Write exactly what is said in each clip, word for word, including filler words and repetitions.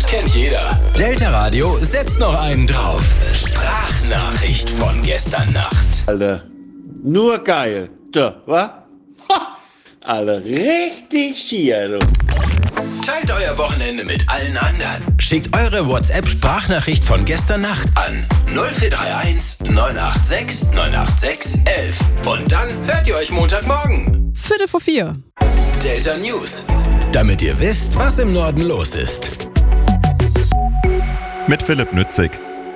kennt jeder. Delta Radio setzt noch einen drauf. Sprachnachricht von gestern Nacht. Alter, nur geil. So, wa? Ha! Alter, richtig schier, du. Teilt euer Wochenende mit allen anderen. Schickt eure WhatsApp-Sprachnachricht von gestern Nacht an null vier drei eins neun acht sechs neun acht sechs elf. Und dann hört ihr euch Montagmorgen. Viertel vor vier. Delta News. Damit ihr wisst, was im Norden los ist. Mit Philipp Nützig.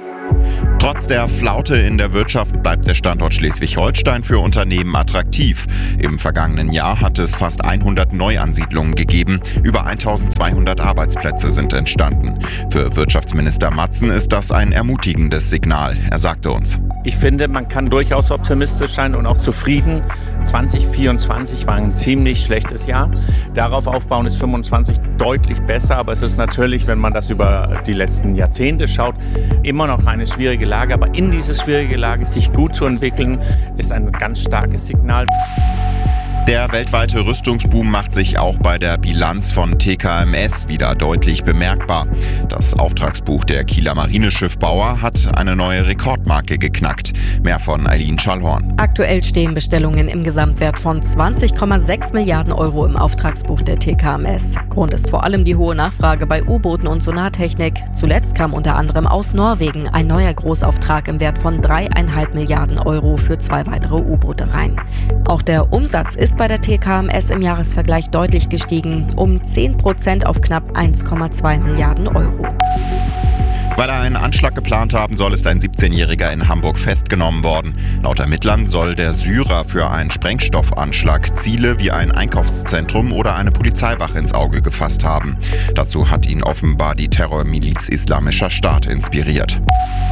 Trotz der Flaute in der Wirtschaft bleibt der Standort Schleswig-Holstein für Unternehmen attraktiv. Im vergangenen Jahr hat es fast hundert Neuansiedlungen gegeben. Über eintausendzweihundert Arbeitsplätze sind entstanden. Für Wirtschaftsminister Matzen ist das ein ermutigendes Signal. Er sagte uns: Ich finde, man kann durchaus optimistisch sein und auch zufrieden. zwanzig vierundzwanzig war ein ziemlich schlechtes Jahr. Darauf aufbauen ist fünfundzwanzig deutlich besser, aber es ist natürlich, wenn man das über die letzten Jahrzehnte schaut, immer noch eine schwierige Lage. Aber in diese schwierige Lage sich gut zu entwickeln, ist ein ganz starkes Signal. Der weltweite Rüstungsboom macht sich auch bei der Bilanz von T K M S wieder deutlich bemerkbar. Das Auftragsbuch der Kieler Marineschiffbauer hat eine neue Rekordmarke geknackt. Mehr von Eileen Schallhorn. Aktuell stehen Bestellungen im Gesamtwert von zwanzig Komma sechs Milliarden Euro im Auftragsbuch der T K M S. Grund ist vor allem die hohe Nachfrage bei U-Booten und Sonartechnik. Zuletzt kam unter anderem aus Norwegen ein neuer Großauftrag im Wert von drei Komma fünf Milliarden Euro für zwei weitere U-Boote rein. Auch der Umsatz ist bei der T K M S im Jahresvergleich deutlich gestiegen, um zehn Prozent auf knapp eins Komma zwei Milliarden Euro. Weil er einen Anschlag geplant haben soll, ist ein siebzehnjähriger in Hamburg festgenommen worden. Laut Ermittlern soll der Syrer für einen Sprengstoffanschlag Ziele wie ein Einkaufszentrum oder eine Polizeiwache ins Auge gefasst haben. Dazu hat ihn offenbar die Terrormiliz Islamischer Staat inspiriert.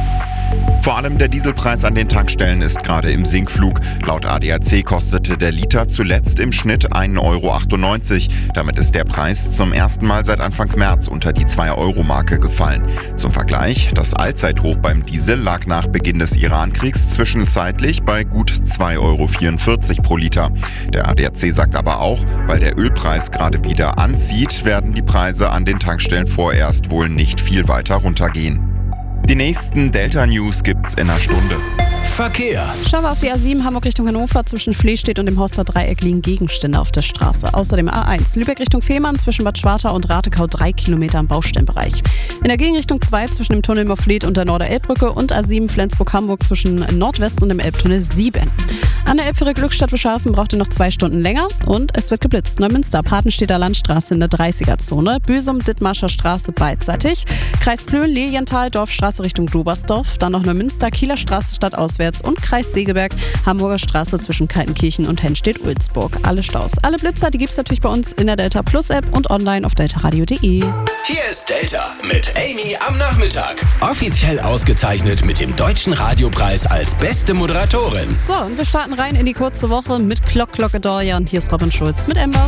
Vor allem der Dieselpreis an den Tankstellen ist gerade im Sinkflug. Laut A D A C kostete der Liter zuletzt im Schnitt ein Euro achtundneunzig. Damit ist der Preis zum ersten Mal seit Anfang März unter die zwei Euro Marke gefallen. Zum Vergleich, das Allzeithoch beim Diesel lag nach Beginn des Iran-Kriegs zwischenzeitlich bei gut zwei Euro vierundvierzig pro Liter. Der A D A C sagt aber auch, weil der Ölpreis gerade wieder anzieht, werden die Preise an den Tankstellen vorerst wohl nicht viel weiter runtergehen. Die nächsten Delta-News gibt's in einer Stunde. Verkehr. Schauen wir auf die A sieben Hamburg Richtung Hannover. Zwischen Flehstedt und dem Horster Dreieck liegen Gegenstände auf der Straße. Außerdem A eins Lübeck Richtung Fehmarn zwischen Bad Schwartau und Ratekau drei Kilometer im Baustellenbereich. In der Gegenrichtung zwei zwischen dem Tunnel Moffleth und der Norder-Elbbrücke und A sieben Flensburg-Hamburg zwischen Nordwest und dem Elbtunnel sieben. An der Elbfähre Glückstadt Wischhafen braucht ihr noch zwei Stunden länger und es wird geblitzt. Neumünster, Patenstedter Landstraße in der dreißiger-Zone, Büsum, Dithmarscher Straße beidseitig, Kreis Plön, Lilienthal, Dorfstraße Richtung Dobersdorf, dann noch Neumünster, Kieler Straße stadtauswärts und Kreis Segeberg, Hamburger Straße zwischen Kaltenkirchen und Hennstedt-Ulzburg. Alle Staus, alle Blitzer, die gibt's natürlich bei uns in der Delta Plus App und online auf deltaradio punkt de. Hier ist Delta mit Amy am Nachmittag. Offiziell ausgezeichnet mit dem Deutschen Radiopreis als beste Moderatorin. So, und wir starten rein in die kurze Woche mit Glock Glocke Dorian. Hier ist Robin Schulz mit Ember.